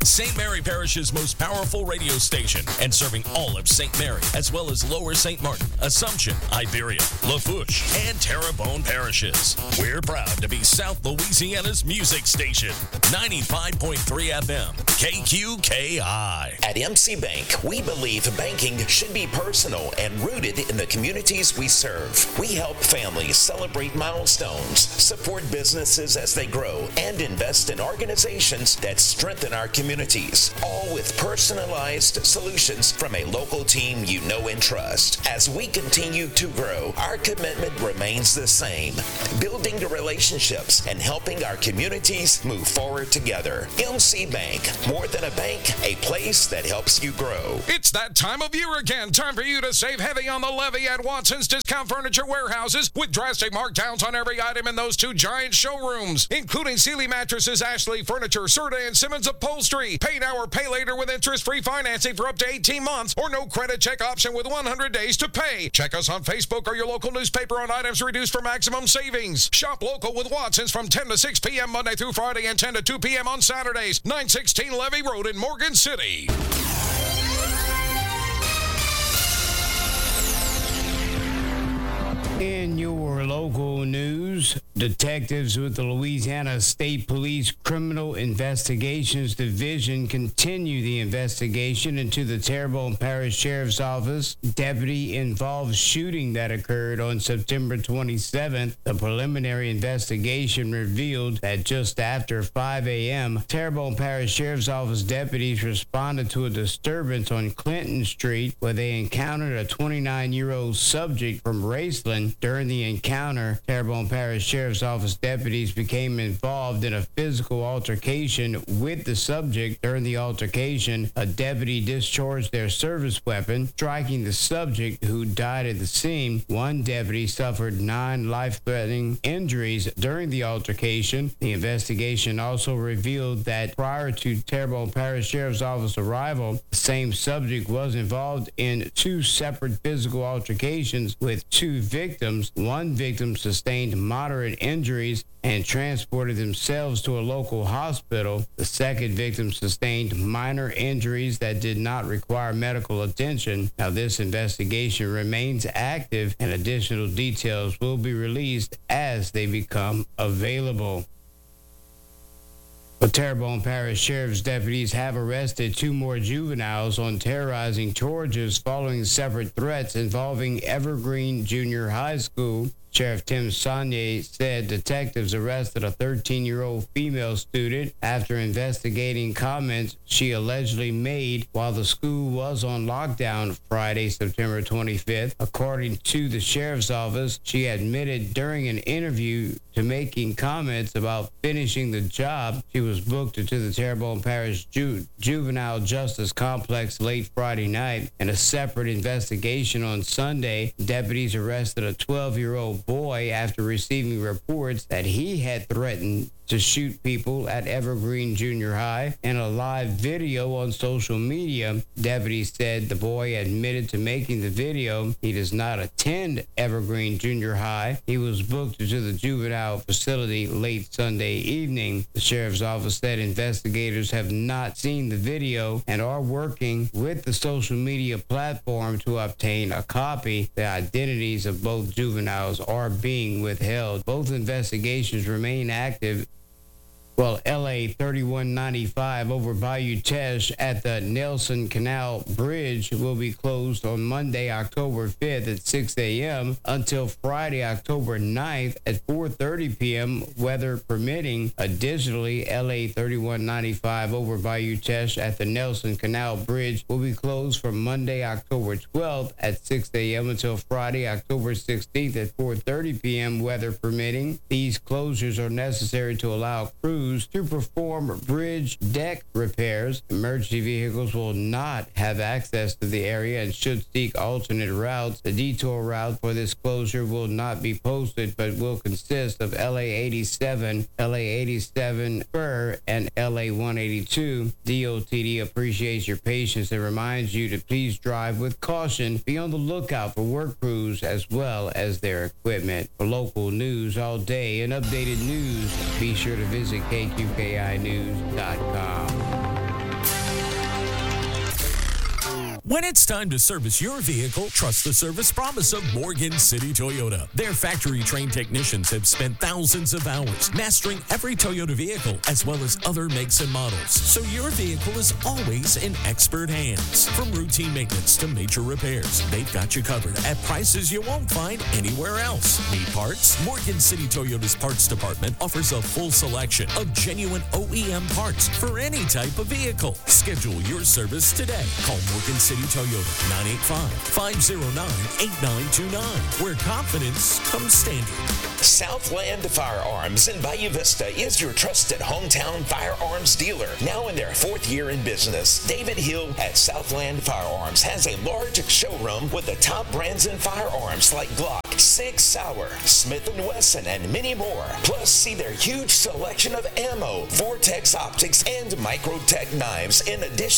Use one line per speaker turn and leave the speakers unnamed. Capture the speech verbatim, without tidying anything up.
Saint Mary Parish's most powerful radio station and serving all of Saint Mary, as well as Lower Saint Martin, Assumption, Iberia, Lafourche, and Terrebonne parishes. We're proud to be South Louisiana's music station. ninety-five point three F M, K Q K I.
At M C Bank, we believe banking should be personal and rooted in the communities we serve. We help families celebrate milestones, support businesses as they grow, and invest in organizations that strengthen our communities, all with personalized solutions from a local team you know and trust. As we continue to grow, our commitment remains the same, building the relationships and helping our communities move forward together. M C Bank, more than a bank, a place that helps you grow.
It's that time of year again. Time for you to save heavy on the levy at Watson's Discount Furniture Warehouses with drastic markdowns on every item in those two giant showrooms, including Sealy Mattresses, Ashley Furniture, Serta, and Simmons Upholstery. Pay now or pay later with interest-free financing for up to eighteen months or no credit check option with one hundred days to pay. Check us on Facebook or your local newspaper on items reduced for maximum savings. Shop local with Watson's from ten to six p.m. Monday through Friday and ten to two p.m. on Saturdays. nine sixteen Levy Road in Morgan City.
In your local news, detectives with the Louisiana State Police Criminal Investigations Division continue the investigation into the Terrebonne Parish Sheriff's Office deputy-involved shooting that occurred on September twenty-seventh. The preliminary investigation revealed that just after five a.m., Terrebonne Parish Sheriff's Office deputies responded to a disturbance on Clinton Street where they encountered a twenty-nine-year-old subject from Raceland. During the encounter, Terrebonne Parish Sheriff's Office deputies became involved in a physical altercation with the subject. During the altercation, a deputy discharged their service weapon, striking the subject, who died at the scene. One deputy suffered nine life-threatening injuries during the altercation. The investigation also revealed that prior to Terrebonne Parish Sheriff's Office arrival, the same subject was involved in two separate physical altercations with two victims. One victim sustained moderate injuries and transported themselves to a local hospital. The second victim sustained minor injuries that did not require medical attention. Now, this investigation remains active, and additional details will be released as they become available. The Terrebonne Parish Sheriff's deputies have arrested two more juveniles on terrorizing charges following separate threats involving Evergreen Junior High School. Sheriff Tim Saunier said detectives arrested a thirteen-year-old female student after investigating comments she allegedly made while the school was on lockdown Friday, September twenty-fifth. According to the sheriff's office, she admitted during an interview to making comments about finishing the job. She was booked into the Terrebonne Parish Ju- Juvenile Justice Complex late Friday night. In a separate investigation on Sunday, deputies arrested a twelve-year-old boy after receiving reports that he had threatened to shoot people at Evergreen Junior High. In a live video on social media, deputies said the boy admitted to making the video. He does not attend Evergreen Junior High. He was booked into the juvenile facility late Sunday evening. The sheriff's office said investigators have not seen the video and are working with the social media platform to obtain a copy. The identities of both juveniles are being withheld. Both investigations remain active. Well, L A thirty-one ninety-five over Bayou Teche at the Nelson Canal Bridge will be closed on Monday, October fifth at six a.m. until Friday, October ninth at four thirty p.m., weather permitting. Additionally, L A thirty-one ninety-five over Bayou Teche at the Nelson Canal Bridge will be closed from Monday, October twelfth at six a.m. until Friday, October sixteenth at four thirty p.m., weather permitting. These closures are necessary to allow crews to perform bridge deck repairs. Emergency vehicles will not have access to the area and should seek alternate routes. The detour route for this closure will not be posted, but will consist of L A eighty-seven, L A eighty-seven Spur, and L A one eighty-two. D O T D appreciates your patience and reminds you to please drive with caution. Be on the lookout for work crews as well as their equipment. For local news all day and updated news, be sure to visit K Q K I news dot com.
When it's time to service your vehicle, trust the service promise of Morgan City Toyota. Their factory-trained technicians have spent thousands of hours mastering every Toyota vehicle as well as other makes and models, so your vehicle is always in expert hands. From routine maintenance to major repairs, they've got you covered at prices you won't find anywhere else. Need parts? Morgan City Toyota's parts department offers a full selection of genuine O E M parts for any type of vehicle. Schedule your service today. Call Morgan City Toyota, nine eight five, five oh nine, eight nine two nine, where confidence comes standard.
Southland Firearms in Bayou Vista is your trusted hometown firearms dealer. Now in their fourth year in business, David Hill at Southland Firearms has a large showroom with the top brands in firearms like Glock, Sig Sauer, Smith and Wesson, and many more. Plus, see their huge selection of ammo, Vortex optics, and Microtech knives in addition